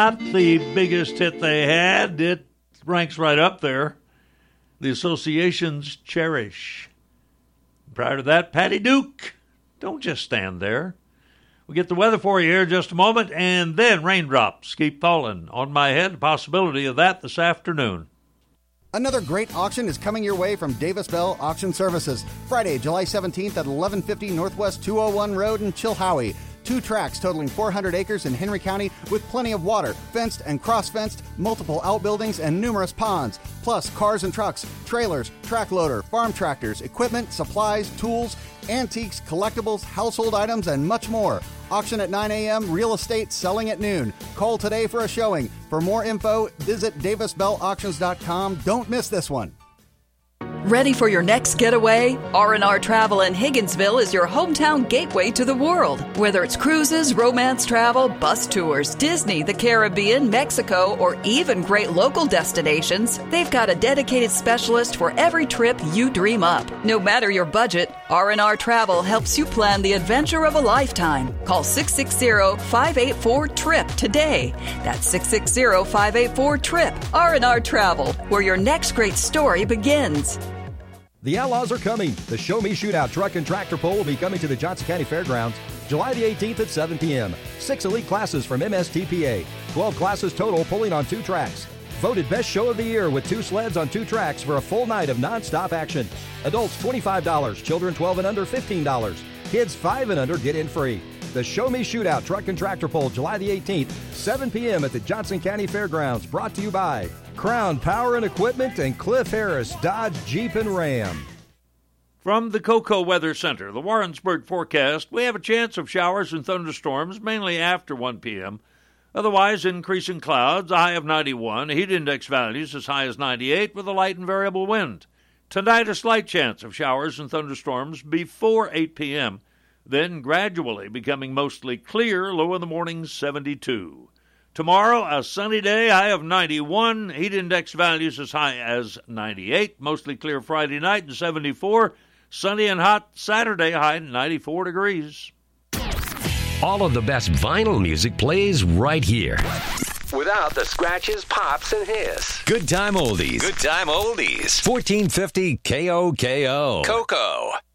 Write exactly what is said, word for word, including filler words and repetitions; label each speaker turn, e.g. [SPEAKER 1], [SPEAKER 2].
[SPEAKER 1] Not the biggest hit they had. It ranks right up there. The Association's Cherish. Prior to that, Patty Duke. Don't just stand there. We'll get the weather for you here in just a moment, and then raindrops keep falling on my head. Possibility of that this afternoon.
[SPEAKER 2] Another great auction is coming your way from Davis Bell Auction Services. Friday, July seventeenth at eleven fifty Northwest two oh one Road in Chilhowie. Two tracks totaling four hundred acres in Henry County with plenty of water, fenced and cross-fenced, multiple outbuildings, and numerous ponds. Plus cars and trucks, trailers, track loader, farm tractors, equipment, supplies, tools, antiques, collectibles, household items, and much more. Auction at nine a.m., real estate selling at noon. Call today for a showing. For more info, visit davis bell auctions dot com. Don't miss this one.
[SPEAKER 3] Ready for your next getaway? R and R Travel in Higginsville is your hometown gateway to the world. Whether it's cruises, romance travel, bus tours, Disney, the Caribbean, Mexico, or even great local destinations, they've got a dedicated specialist for every trip you dream up. No matter your budget, R and R Travel helps you plan the adventure of a lifetime. Call six six zero, five eight four, T R I P today. That's six six zero, five eight four, T R I P. R and R Travel, where your next great story begins.
[SPEAKER 4] The Outlaws are coming. The Show Me Shootout Truck and Tractor Pull will be coming to the Johnson County Fairgrounds July the eighteenth at seven p.m. Six elite classes from M S T P A. twelve classes total pulling on two tracks. Voted Best Show of the Year with two sleds on two tracks for a full night of non-stop action. Adults twenty-five dollars, children twelve and under fifteen dollars. Kids five and under get in free. The Show Me Shootout Truck and Tractor Pull July the eighteenth, seven p.m. at the Johnson County Fairgrounds. Brought to you by Crown Power and Equipment and Cliff Harris Dodge Jeep and Ram.
[SPEAKER 1] From the Cocoa Weather Center, the Warrensburg forecast, we have a chance of showers and thunderstorms mainly after one p.m. Otherwise, increasing clouds, a high of ninety-one, heat index values as high as ninety-eight with a light and variable wind. Tonight, a slight chance of showers and thunderstorms before eight p.m., then gradually becoming mostly clear, low in the morning seventy-two. Tomorrow, a sunny day, high of ninety-one, heat index values as high as ninety-eight, mostly clear Friday night and seventy-four, sunny and hot Saturday, high ninety-four degrees.
[SPEAKER 5] All of the best vinyl music plays right here. Without the scratches, pops, and hiss. Good time oldies. Good time oldies. fourteen fifty K O K O. Cocoa.